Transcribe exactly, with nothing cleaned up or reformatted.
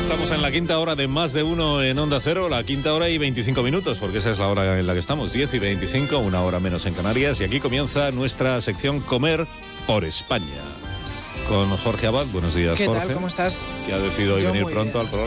Estamos en la quinta hora de Más de Uno en Onda Cero, la quinta hora y veinticinco minutos, porque esa es la hora en la que estamos, diez y veinticinco, una hora menos en Canarias, y aquí comienza nuestra sección Comer por España. Con Jorge Abad. Buenos días, ¿Qué Jorge. tal? ¿Cómo estás? Que ha decidido hoy Yo venir muy pronto bien. al programa.